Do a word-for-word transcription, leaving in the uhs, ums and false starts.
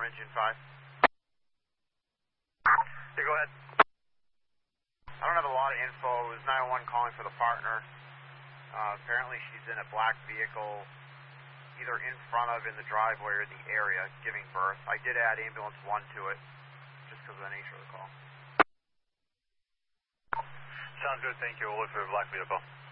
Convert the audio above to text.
alarm, engine five. Yeah, go ahead. I don't have a lot of info. It was nine one one calling for the partner. Uh, apparently she's in a black vehicle, either in front of, in the driveway, or the area, giving birth. I did add ambulance one to it, just because of the nature of the call. Sounds good, thank you. We'll look for a black vehicle.